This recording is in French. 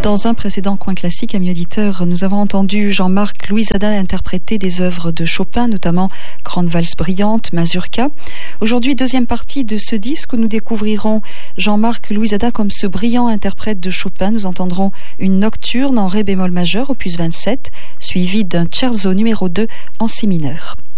Dans un précédent coin classique, amis auditeurs, nous avons entendu Jean-Marc Louisada interpréter des œuvres de Chopin, notamment Grande valse brillante, Mazurka. Aujourd'hui, deuxième partie de ce disque où nous découvrirons Jean-Marc Louisada comme ce brillant interprète de Chopin. Nous entendrons une nocturne en ré bémol majeur, opus 27, suivie d'un scherzo numéro 2 en si mineur.